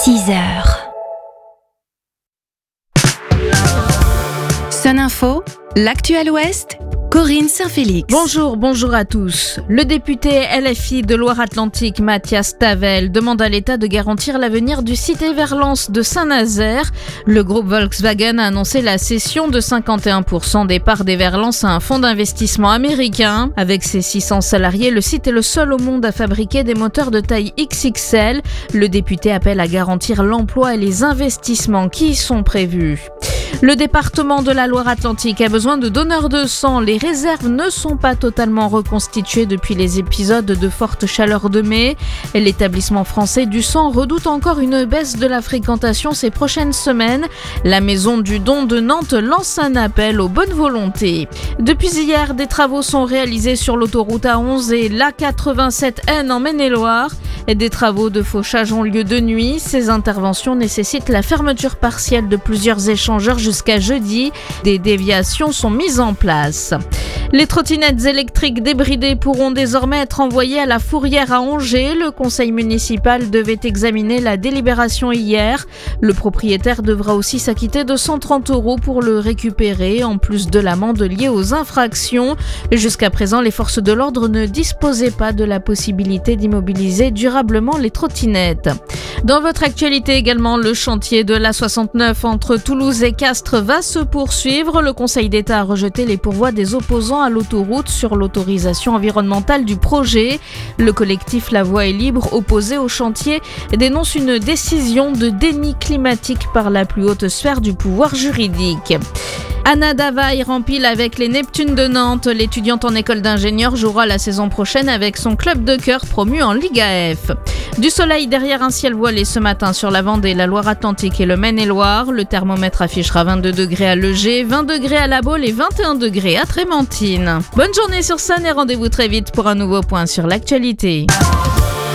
6h. Sun Info, l'actuel Ouest, Corinne Saint-Félix. Bonjour à tous. Le député LFI de Loire-Atlantique, Mathias Tavel, demande à l'État de garantir l'avenir du site Everlance de Saint-Nazaire. Le groupe Volkswagen a annoncé la cession de 51% des parts d'Everlance à un fonds d'investissement américain. Avec ses 600 salariés, le site est le seul au monde à fabriquer des moteurs de taille XXL. Le député appelle à garantir l'emploi et les investissements qui y sont prévus. Le département de la Loire-Atlantique a besoin de donneurs de sang. Les réserves ne sont pas totalement reconstituées depuis les épisodes de forte chaleur de mai. L'établissement français du sang redoute encore une baisse de la fréquentation ces prochaines semaines. La maison du don de Nantes lance un appel aux bonnes volontés. Depuis hier, des travaux sont réalisés sur l'autoroute A11 et l'A87N en Maine-et-Loire. Des travaux de fauchage ont lieu de nuit. Ces interventions nécessitent la fermeture partielle de plusieurs échangeurs jusqu'à jeudi. Des déviations sont mises en place. Les trottinettes électriques débridées pourront désormais être envoyées à la Fourrière à Angers. Le conseil municipal devait examiner la délibération hier. Le propriétaire devra aussi s'acquitter de 130 € pour le récupérer, en plus de l'amende liée aux infractions. Jusqu'à présent, les forces de l'ordre ne disposaient pas de la possibilité d'immobiliser durablement les trottinettes. Dans votre actualité également, le chantier de l'A69 entre Toulouse et Castres va se poursuivre. Le Conseil d'État a rejeté les pourvois des opposants à l'autoroute sur l'autorisation environnementale du projet. Le collectif La Voie est libre, opposé au chantier, dénonce une décision de déni climatique par la plus haute sphère du pouvoir juridique. Anna Davaille rempile avec les Neptunes de Nantes. L'étudiante en école d'ingénieur jouera la saison prochaine avec son club de cœur promu en Liga F. Du soleil derrière un ciel voilé ce matin sur la Vendée, la Loire-Atlantique et le Maine-et-Loire. Le thermomètre affichera 22 degrés à Legé, 20 degrés à La Baule et 21 degrés à Trémentine. Bonne journée sur Sun et rendez-vous très vite pour un nouveau point sur l'actualité.